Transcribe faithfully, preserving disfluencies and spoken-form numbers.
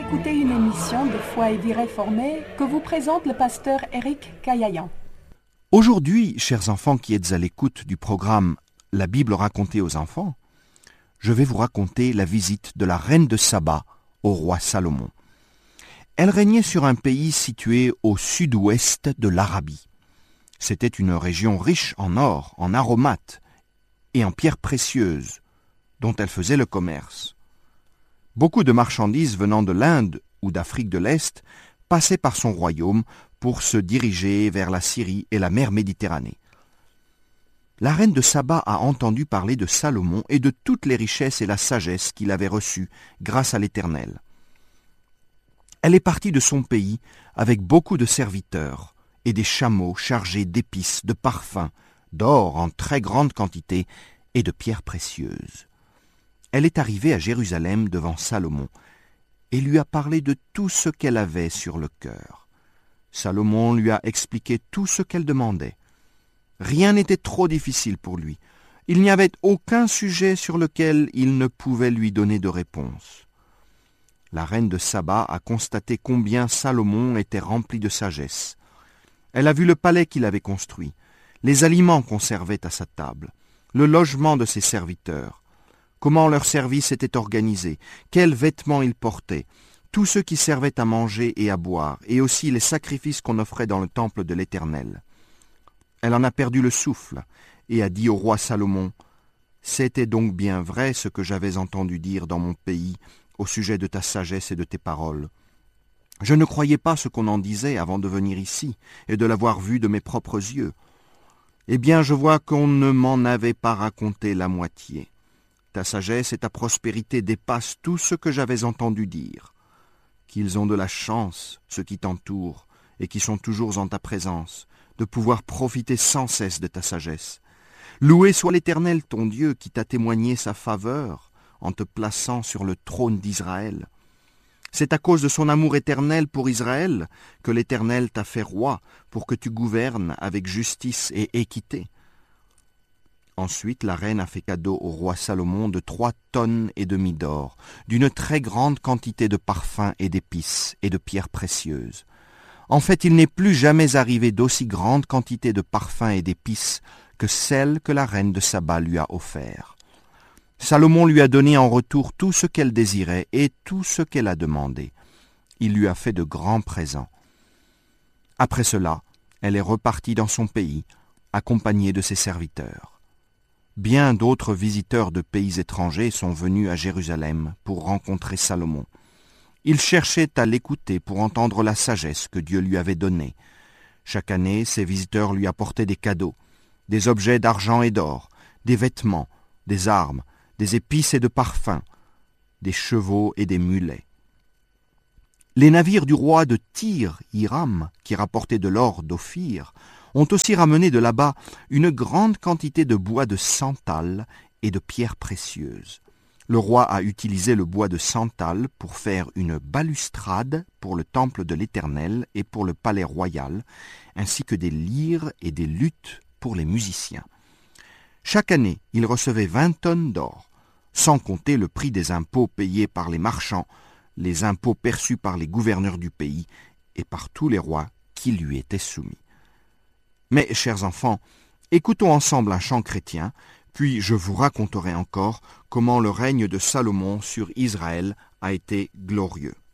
écouter une émission de Foi et Vie réformée que vous présente le pasteur Éric Caillayan. Aujourd'hui, chers enfants qui êtes à l'écoute du programme La Bible racontée aux enfants, je vais vous raconter la visite de la reine de Saba au roi Salomon. Elle régnait sur un pays situé au sud-ouest de l'Arabie. C'était une région riche en or, en aromates et en pierres précieuses, dont elle faisait le commerce. Beaucoup de marchandises venant de l'Inde ou d'Afrique de l'Est passaient par son royaume pour se diriger vers la Syrie et la mer Méditerranée. La reine de Saba a entendu parler de Salomon et de toutes les richesses et la sagesse qu'il avait reçues grâce à l'Éternel. Elle est partie de son pays avec beaucoup de serviteurs et des chameaux chargés d'épices, de parfums, d'or en très grande quantité et de pierres précieuses. Elle est arrivée à Jérusalem devant Salomon et lui a parlé de tout ce qu'elle avait sur le cœur. Salomon lui a expliqué tout ce qu'elle demandait. Rien n'était trop difficile pour lui. Il n'y avait aucun sujet sur lequel il ne pouvait lui donner de réponse. La reine de Saba a constaté combien Salomon était rempli de sagesse. Elle a vu le palais qu'il avait construit, les aliments qu'on servait à sa table, le logement de ses serviteurs, comment leur service était organisé, quels vêtements ils portaient, tout ce qui servait à manger et à boire, et aussi les sacrifices qu'on offrait dans le temple de l'Éternel. Elle en a perdu le souffle et a dit au roi Salomon, « C'était donc bien vrai ce que j'avais entendu dire dans mon pays au sujet de ta sagesse et de tes paroles. Je ne croyais pas ce qu'on en disait avant de venir ici et de l'avoir vu de mes propres yeux. Eh bien, je vois qu'on ne m'en avait pas raconté la moitié. Ta sagesse et ta prospérité dépassent tout ce que j'avais entendu dire. Qu'ils ont de la chance, ceux qui t'entourent, et qui sont toujours en ta présence, de pouvoir profiter sans cesse de ta sagesse. Loué soit l'Éternel, ton Dieu, qui t'a témoigné sa faveur en te plaçant sur le trône d'Israël. C'est à cause de son amour éternel pour Israël que l'Éternel t'a fait roi pour que tu gouvernes avec justice et équité. » Ensuite, la reine a fait cadeau au roi Salomon de trois tonnes et demie d'or, d'une très grande quantité de parfums et d'épices et de pierres précieuses. En fait, il n'est plus jamais arrivé d'aussi grande quantité de parfums et d'épices que celle que la reine de Saba lui a offert. Salomon lui a donné en retour tout ce qu'elle désirait et tout ce qu'elle a demandé. Il lui a fait de grands présents. Après cela, elle est repartie dans son pays, accompagnée de ses serviteurs. Bien d'autres visiteurs de pays étrangers sont venus à Jérusalem pour rencontrer Salomon. Ils cherchaient à l'écouter pour entendre la sagesse que Dieu lui avait donnée. Chaque année, ces visiteurs lui apportaient des cadeaux, des objets d'argent et d'or, des vêtements, des armes, des épices et de parfums, des chevaux et des mulets. Les navires du roi de Tyr, Hiram, qui rapportaient de l'or d'Ophir, ont aussi ramené de là-bas une grande quantité de bois de santal et de pierres précieuses. Le roi a utilisé le bois de santal pour faire une balustrade pour le temple de l'Éternel et pour le palais royal, ainsi que des lyres et des luths pour les musiciens. Chaque année, il recevait vingt tonnes d'or, sans compter le prix des impôts payés par les marchands, les impôts perçus par les gouverneurs du pays et par tous les rois qui lui étaient soumis. Mais, chers enfants, écoutons ensemble un chant chrétien, puis je vous raconterai encore comment le règne de Salomon sur Israël a été glorieux.